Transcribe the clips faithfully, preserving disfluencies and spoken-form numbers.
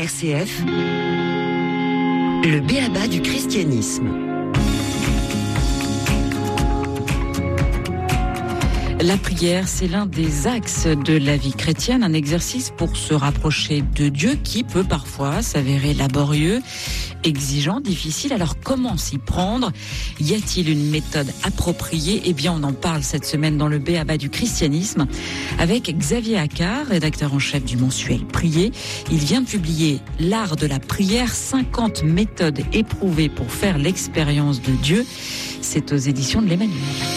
R C F, le b.a.-ba du christianisme. La prière, c'est l'un des axes de la vie chrétienne, un exercice pour se rapprocher de Dieu qui peut parfois s'avérer laborieux, exigeant, difficile. Alors comment s'y prendre ? Y a-t-il une méthode appropriée ? Eh bien, on en parle cette semaine dans le b.a.-ba du christianisme avec Xavier Accard, rédacteur en chef du mensuel Prier. Il vient de publier L'art de la prière, cinquante méthodes éprouvées pour faire l'expérience de Dieu. C'est aux éditions de l'Emmanuel.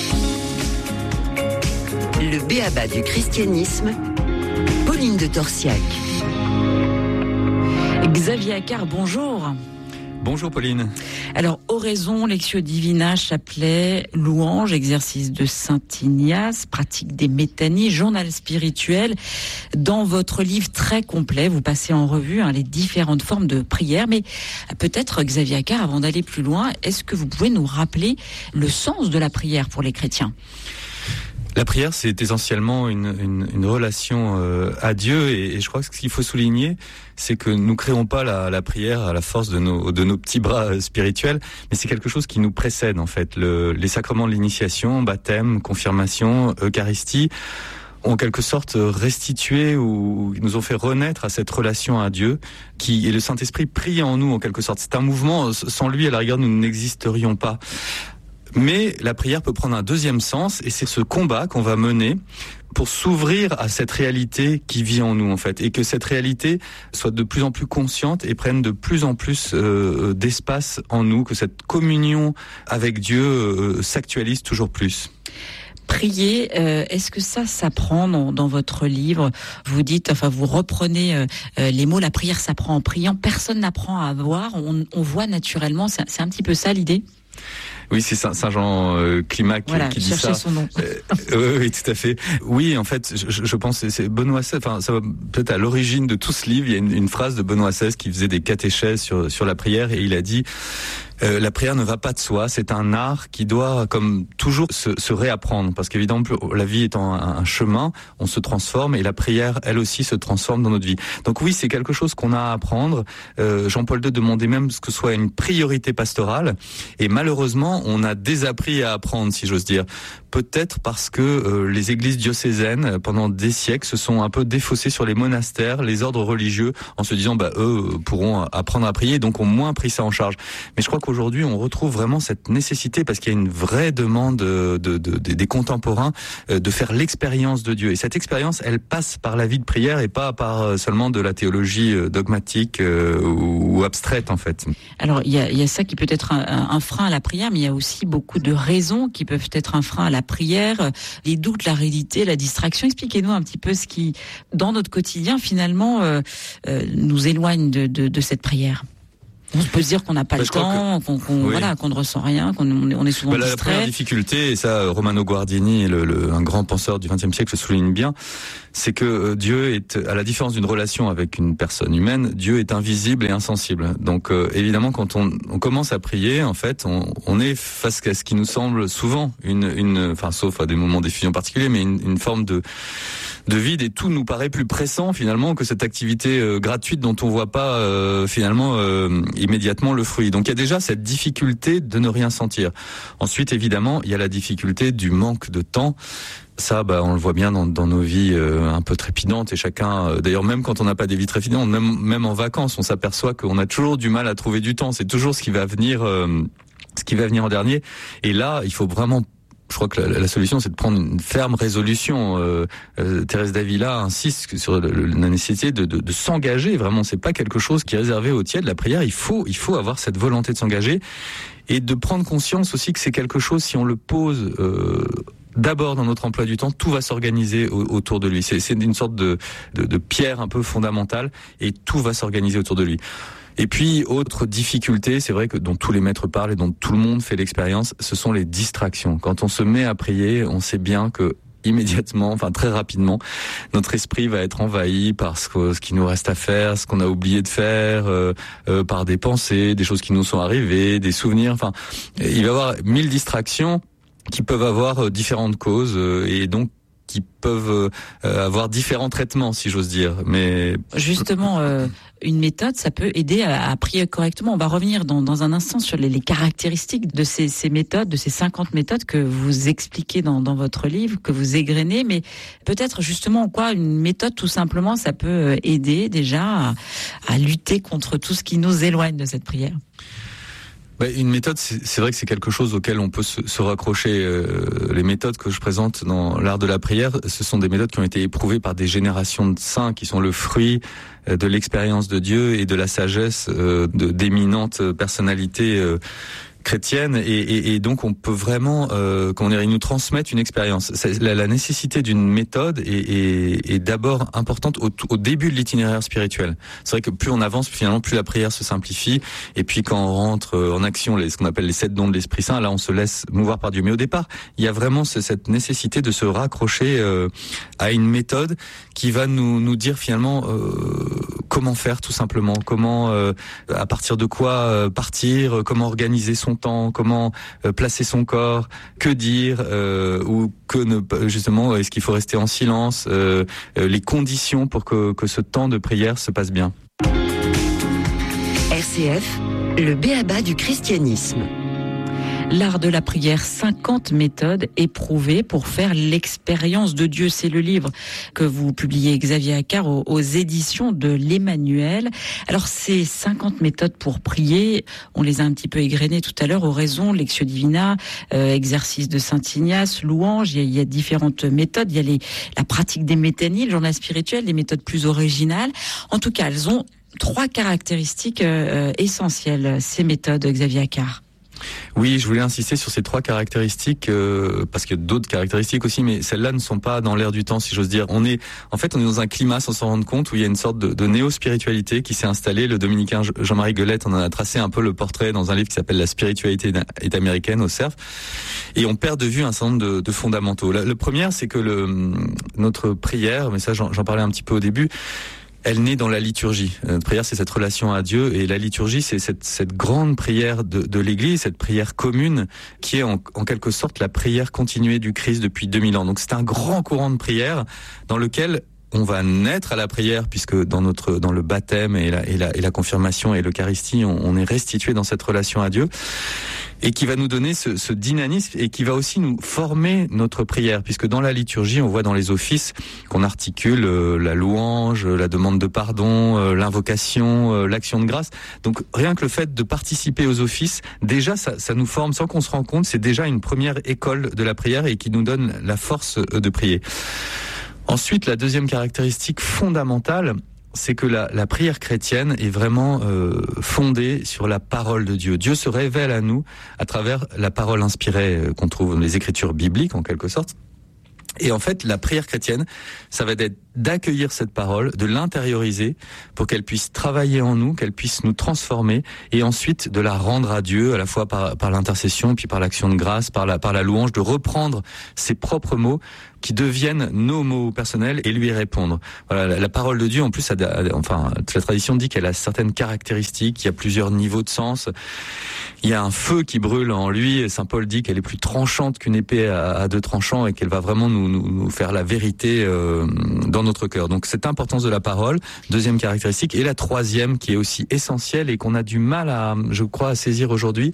Le b.a.-ba du christianisme, Pauline de Torsiac. Xavier Accard, bonjour. Bonjour Pauline. Alors, oraison, lectio divina, chapelet, louange, exercice de Saint Ignace, pratique des métanies, journal spirituel. Dans votre livre très complet, vous passez en revue hein, les différentes formes de prière. Mais peut-être, Xavier Accard, avant d'aller plus loin, est-ce que vous pouvez nous rappeler le sens de la prière pour les chrétiens ? La prière, c'est essentiellement une, une, une relation euh, à Dieu, et, et je crois que ce qu'il faut souligner, c'est que nous créons pas la, la prière à la force de nos, de nos petits bras spirituels, mais c'est quelque chose qui nous précède en fait. Le, les sacrements de l'initiation, baptême, confirmation, Eucharistie, ont en quelque sorte restitué ou nous ont fait renaître à cette relation à Dieu, qui et le Saint-Esprit prie en nous en quelque sorte. C'est un mouvement, sans lui à la rigueur nous n'existerions pas. Mais la prière peut prendre un deuxième sens, et c'est ce combat qu'on va mener pour s'ouvrir à cette réalité qui vit en nous en fait, et que cette réalité soit de plus en plus consciente et prenne de plus en plus euh, d'espace en nous, que cette communion avec Dieu euh, s'actualise toujours plus. Prier, euh, est-ce que ça s'apprend dans, dans votre livre ? Vous dites, enfin, vous reprenez euh, les mots, la prière s'apprend en priant. Personne n'apprend à voir, on, on voit naturellement. C'est, c'est un petit peu ça l'idée ? Oui, c'est Saint, Saint Jean euh, Climac voilà, qui dit ça. Son nom. Euh, oui, tout à fait. Oui, en fait, je, je pense que c'est Benoît seize. Enfin, ça va peut-être à l'origine de tout ce livre. Il y a une, une phrase de Benoît seize qui faisait des catéchèses sur sur la prière, et il a dit euh, la prière ne va pas de soi. C'est un art qui doit, comme toujours, se, se réapprendre, parce qu'évidemment, la vie étant un, un chemin, on se transforme, et la prière, elle aussi, se transforme dans notre vie. Donc oui, c'est quelque chose qu'on a à apprendre. Euh, Jean-Paul deux demandait même que ce soit une priorité pastorale, et malheureusement, on a désappris à apprendre, si j'ose dire. Peut-être parce que euh, les églises diocésaines, pendant des siècles, se sont un peu défaussées sur les monastères, les ordres religieux, en se disant, bah eux pourront apprendre à prier, donc ont moins pris ça en charge. Mais je crois qu'aujourd'hui, on retrouve vraiment cette nécessité, parce qu'il y a une vraie demande de, de, de, de, des contemporains euh, de faire l'expérience de Dieu. Et cette expérience, elle passe par la vie de prière, et pas par seulement de la théologie dogmatique euh, ou, ou abstraite, en fait. Alors, il y a, y a ça qui peut être un, un frein à la prière, mais il y a aussi beaucoup de raisons qui peuvent être un frein à la prière, les doutes, la réalité, la distraction. Expliquez-nous un petit peu ce qui, dans notre quotidien, finalement, euh, euh, nous éloigne de, de, de cette prière. On peut se dire qu'on n'a pas bah, le temps, que... qu'on, qu'on, oui. voilà, qu'on ne ressent rien, qu'on on est souvent bah, la, distrait. La première difficulté, et ça, Romano Guardini, le, le, un grand penseur du vingtième siècle, le souligne bien, c'est que Dieu est, à la différence d'une relation avec une personne humaine, Dieu est invisible et insensible. Donc, euh, évidemment, quand on, on commence à prier, en fait, on, on est face à ce qui nous semble souvent une, une, enfin, sauf à des moments d'effusion particuliers, mais une, une forme de de vide, et tout nous paraît plus pressant finalement que cette activité euh, gratuite dont on voit pas euh, finalement euh, immédiatement le fruit. Donc il y a déjà cette difficulté de ne rien sentir. Ensuite, évidemment, il y a la difficulté du manque de temps. Ça, bah, on le voit bien dans, dans nos vies euh, un peu trépidantes, et chacun, euh, d'ailleurs même quand on n'a pas des vies trépidantes, même, même en vacances, on s'aperçoit qu'on a toujours du mal à trouver du temps. C'est toujours ce qui va venir, euh, ce qui va venir en dernier. Et là, il faut vraiment, je crois que la, la solution, c'est de prendre une ferme résolution. Euh, euh, Thérèse d'Avila insiste sur le, le, la nécessité de, de, de s'engager. Vraiment, c'est pas quelque chose qui est réservé aux tièdes. La prière, il faut, il faut avoir cette volonté de s'engager, et de prendre conscience aussi que c'est quelque chose, si on le pose euh, d'abord dans notre emploi du temps, tout va s'organiser au, autour de lui. C'est, c'est une sorte de, de, de pierre un peu fondamentale, et tout va s'organiser autour de lui. Et puis, autre difficulté, c'est vrai que dont tous les maîtres parlent et dont tout le monde fait l'expérience, ce sont les distractions. Quand on se met à prier, on sait bien que immédiatement, enfin très rapidement, notre esprit va être envahi par ce, que, ce qui nous reste à faire, ce qu'on a oublié de faire, euh, euh, par des pensées, des choses qui nous sont arrivées, des souvenirs. Enfin, il va y avoir mille distractions qui peuvent avoir différentes causes, euh, et donc qui peuvent euh, avoir différents traitements, si j'ose dire. Mais justement, euh, une méthode, ça peut aider à, à prier correctement. On va revenir dans, dans un instant sur les, les caractéristiques de ces, ces méthodes, de ces cinquante méthodes que vous expliquez dans, dans votre livre, que vous égrenez. Mais peut-être justement en quoi une méthode, tout simplement, ça peut aider déjà à, à lutter contre tout ce qui nous éloigne de cette prière. Bah, une méthode, c'est, c'est vrai que c'est quelque chose auquel on peut se, se raccrocher. Euh, les méthodes que je présente dans l'art de la prière, ce sont des méthodes qui ont été éprouvées par des générations de saints, qui sont le fruit euh, de l'expérience de Dieu et de la sagesse euh, de, d'éminentes personnalités euh, chrétienne, et, et, et donc on peut vraiment, euh, comment dire, ils nous transmettent une expérience. La, la nécessité d'une méthode est, est, est d'abord importante au, au début de l'itinéraire spirituel. C'est vrai que plus on avance, finalement, plus la prière se simplifie, et puis quand on rentre en action, les, ce qu'on appelle les sept dons de l'Esprit Saint, là on se laisse mouvoir par Dieu. Mais au départ, il y a vraiment ce, cette nécessité de se raccrocher euh, à une méthode qui va nous, nous dire finalement euh, comment faire, tout simplement, comment, euh, à partir de quoi euh, partir, comment organiser son temps, comment euh, placer son corps, que dire, euh, ou que ne justement, est-ce qu'il faut rester en silence, euh, euh, les conditions pour que, que ce temps de prière se passe bien. R C F, le b.a.-ba du christianisme. L'art de la prière, cinquante méthodes éprouvées pour faire l'expérience de Dieu. C'est le livre que vous publiez, Xavier Accart, aux, aux éditions de l'Emmanuel. Alors, ces cinquante méthodes pour prier, on les a un petit peu égrenées tout à l'heure, oraison, lectio divina, euh, exercice de Saint Ignace, louange. Il y a, il y a différentes méthodes. Il y a les, la pratique des métanies, le journal spirituel, des méthodes plus originales. En tout cas, elles ont trois caractéristiques euh, essentielles, ces méthodes, Xavier Accart. Oui, je voulais insister sur ces trois caractéristiques euh, parce qu'il y a d'autres caractéristiques aussi, mais celles-là ne sont pas dans l'air du temps, si j'ose dire. On est, en fait, on est dans un climat, sans s'en rendre compte, où il y a une sorte de, de néo-spiritualité qui s'est installée. Le dominicain Jean-Marie Guelette en a tracé un peu le portrait dans un livre qui s'appelle La spiritualité est américaine au C E R F, et on perd de vue un certain nombre de, de fondamentaux. Le, le premier, c'est que le, notre prière, mais ça j'en, j'en parlais un petit peu au début, elle naît dans la liturgie. Notre prière, c'est cette relation à Dieu, et la liturgie, c'est cette, cette grande prière de, de l'Église, cette prière commune, qui est en, en quelque sorte la prière continuée du Christ depuis deux mille ans. Donc c'est un grand courant de prière dans lequel on va naître à la prière, puisque dans notre dans le baptême et la, et la, et la confirmation et l'Eucharistie, on, on est restitué dans cette relation à Dieu, et qui va nous donner ce, ce dynamisme, et qui va aussi nous former notre prière, puisque dans la liturgie, on voit dans les offices qu'on articule euh, la louange, la demande de pardon, euh, l'invocation, euh, l'action de grâce. Donc rien que le fait de participer aux offices, déjà ça, ça nous forme sans qu'on se rende compte, c'est déjà une première école de la prière, et qui nous donne la force de prier. Ensuite, la deuxième caractéristique fondamentale, c'est que la, la prière chrétienne est vraiment euh, fondée sur la parole de Dieu. Dieu se révèle à nous à travers la parole inspirée euh, qu'on trouve dans les Écritures bibliques, en quelque sorte. Et en fait, la prière chrétienne, ça va être d'accueillir cette parole, de l'intérioriser pour qu'elle puisse travailler en nous, qu'elle puisse nous transformer, et ensuite de la rendre à Dieu, à la fois par, par l'intercession, puis par l'action de grâce, par la, par la louange, de reprendre ses propres mots qui deviennent nos mots personnels et lui répondre. Voilà, la, la parole de Dieu, en plus, a, a, enfin, la tradition dit qu'elle a certaines caractéristiques, il y a plusieurs niveaux de sens. Il y a un feu qui brûle en lui, et Saint Paul dit qu'elle est plus tranchante qu'une épée à, à deux tranchants, et qu'elle va vraiment nous, nous, nous faire la vérité euh, dans notre cœur. Donc cette importance de la parole, deuxième caractéristique. Et la troisième, qui est aussi essentielle et qu'on a du mal à, je crois, à saisir aujourd'hui,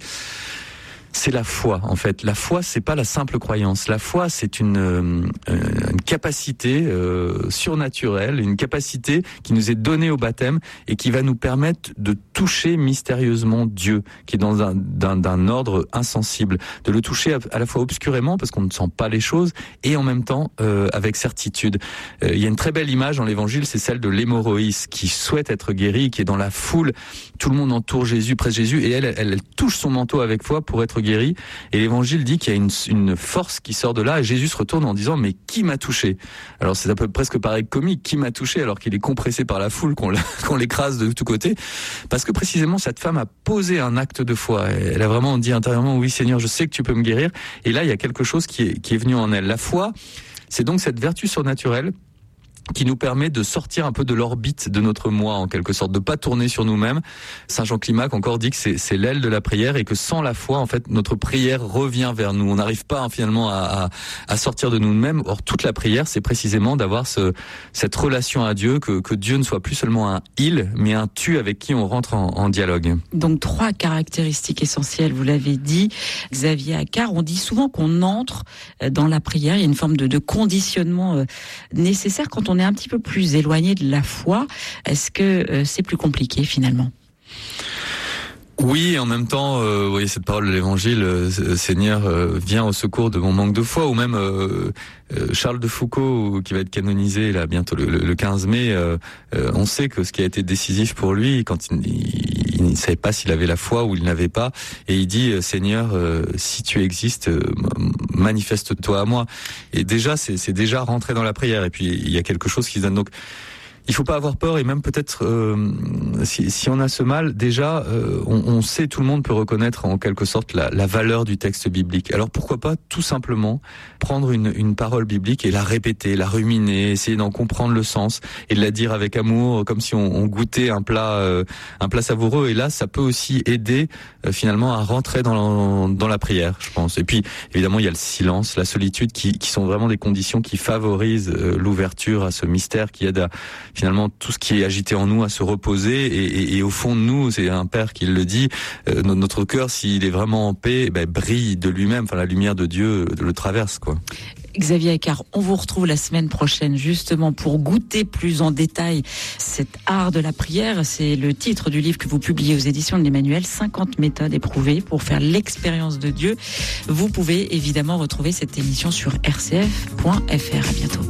c'est la foi, en fait. La foi, c'est pas la simple croyance. La foi, c'est une, euh, une capacité euh, surnaturelle, une capacité qui nous est donnée au baptême et qui va nous permettre de toucher mystérieusement Dieu, qui est dans un d'un, d'un ordre insensible, de le toucher à, à la fois obscurément parce qu'on ne sent pas les choses, et en même temps euh, avec certitude. Euh, il y a une très belle image dans l'Évangile, c'est celle de l'hémorroïs qui souhaite être guérie, qui est dans la foule, tout le monde entoure Jésus, près de Jésus, et elle, elle, elle touche son manteau avec foi pour être guéri, et l'Évangile dit qu'il y a une, une force qui sort de là, et Jésus se retourne en disant mais qui m'a touché? Alors c'est un peu presque pareil comique, qui m'a touché alors qu'il est compressé par la foule, qu'on, qu'on l'écrase de tous côtés, parce que précisément cette femme a posé un acte de foi. Elle a vraiment dit intérieurement oui Seigneur, je sais que tu peux me guérir, et là il y a quelque chose qui est, qui est venu en elle. La foi, c'est donc cette vertu surnaturelle qui nous permet de sortir un peu de l'orbite de notre moi, en quelque sorte, de pas tourner sur nous-mêmes. Saint Jean Climac encore dit que c'est, c'est l'aile de la prière et que sans la foi, en fait, notre prière revient vers nous. On n'arrive pas hein, finalement à, à, à sortir de nous-mêmes. Or, toute la prière, c'est précisément d'avoir ce, cette relation à Dieu, que, que Dieu ne soit plus seulement un « il », mais un « tu » avec qui on rentre en, en dialogue. Donc, trois caractéristiques essentielles, vous l'avez dit. Xavier Accart, on dit souvent qu'on entre dans la prière. Il y a une forme de, de conditionnement nécessaire quand on est un petit peu plus éloigné de la foi. Est-ce que euh, c'est plus compliqué finalement ? Oui, en même temps, euh, vous voyez cette parole de l'Évangile, euh, Seigneur, euh, viens au secours de mon manque de foi, ou même euh, euh, Charles de Foucault, qui va être canonisé là bientôt le, le quinze mai, euh, euh, on sait que ce qui a été décisif pour lui, quand il, il, il ne savait pas s'il avait la foi ou il n'avait pas, et il dit, Seigneur, euh, si tu existes, euh, manifeste-toi à moi. Et déjà, c'est, c'est déjà rentré dans la prière, et puis il y a quelque chose qui se donne. Donc, il faut pas avoir peur, et même peut-être euh, si, si on a ce mal, déjà euh, on, on sait, tout le monde peut reconnaître en quelque sorte la, la valeur du texte biblique. Alors pourquoi pas tout simplement prendre une, une parole biblique et la répéter, la ruminer, essayer d'en comprendre le sens et de la dire avec amour, comme si on, on goûtait un plat, euh, un plat savoureux. Et là, ça peut aussi aider euh, finalement à rentrer dans la, dans la prière, je pense. Et puis évidemment, il y a le silence, la solitude, qui, qui sont vraiment des conditions qui favorisent euh, l'ouverture à ce mystère, qui aide à finalement tout ce qui est agité en nous à se reposer, et, et, et au fond de nous, c'est un père qui le dit, euh, notre cœur, s'il est vraiment en paix, ben, brille de lui-même, enfin la lumière de Dieu le traverse, quoi. Xavier Accart, on vous retrouve la semaine prochaine justement pour goûter plus en détail cet art de la prière. C'est le titre du livre que vous publiez aux éditions de l'Emmanuel, cinquante méthodes éprouvées pour faire l'expérience de Dieu. Vous pouvez évidemment retrouver cette émission sur r c f point f r. À bientôt.